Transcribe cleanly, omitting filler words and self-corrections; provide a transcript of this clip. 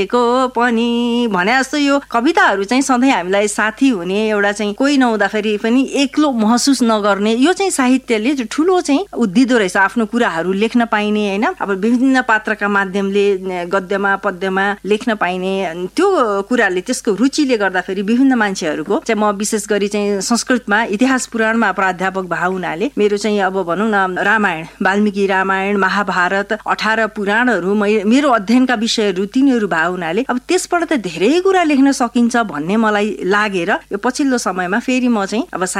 को पनि भने जस्तो यो कविताहरू चाहिँ सधैँ हामीलाई साथी हुने एउटा चाहिँ कोही नहुँदाखेरि पनि एक्लो महसुस नगर्ने यो चाहिँ साहित्यले ठुलो चाहिँ उद्दिदो रहेछ आफ्नो कुराहरू लेख्न पाइने हैन अब विभिन्न पात्रका माध्यमले गद्यमा पद्यमा लेख्न पाइने त्यो कुराले त्यसको रुचिले गर्दाखेरि विभिन्न मान्छेहरूको चाहिँ म विशेष गरी चाहिँ संस्कृतमा इतिहास पुराणमा प्राध्यापक भए हुनाले मेरो चाहिँ अब भनौँ न रामायण वाल्मीकि रामायण महाभारत 18 पुराणहरू मेरो अध्ययनका विषयहरू तिनीहरू भए हुनाले अब त्यसबाट त धेरै कुरा लेख्न सकिन्छ भन्ने मलाई लागेर यो पछिल्लो समयमा फेरि म चाहिँ अब